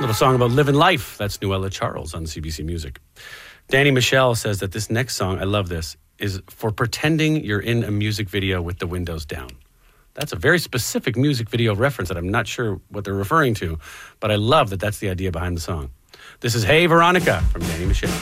Little song about living life. That's Nuella Charles on CBC Music. Danny Michelle says that this next song, I love this, is for pretending you're in a music video with the windows down. That's a very specific music video reference that I'm not sure what they're referring to, but I love that that's the idea behind the song. This is Hey Veronica from Danny Michelle.